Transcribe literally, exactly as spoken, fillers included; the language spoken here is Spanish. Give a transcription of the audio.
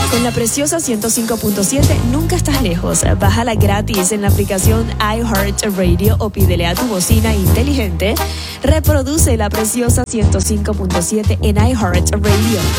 Con la preciosa ciento cinco punto siete nunca estás lejos. Bájala gratis en la aplicación iHeartRadio o pídele a tu bocina inteligente. Reproduce la preciosa ciento cinco punto siete en iHeartRadio.